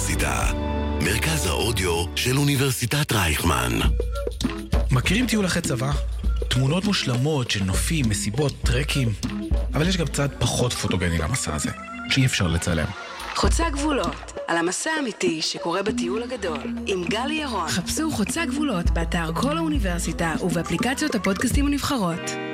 האוניברסיטה. מרכז האודיו של אוניברסיטת רייכמן. מכירים טיול אחרי צבא? תמונות מושלמות של נופים, מסיבות, טרקים. אבל יש גם צד פחות פוטוגני למסע הזה, שאי אפשר לצלם. חוצה גבולות, על המסע האמיתי שקורה בטיול הגדול, עם גלי ירון. חפשו חוצה גבולות באתר כל האוניברסיטה ובאפליקציות הפודקאסטים הנבחרות.